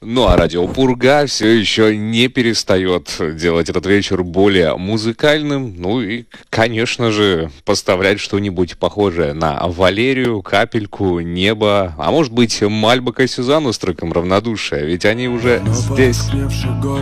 Ну а радио Пурга все еще не перестает делать этот вечер более музыкальным. Ну и, конечно же, поставлять что-нибудь похожее на Валерию, Капельку, Небо, а может быть Мальбока Сюзанну с треком «Равнодушие», ведь они уже здесь.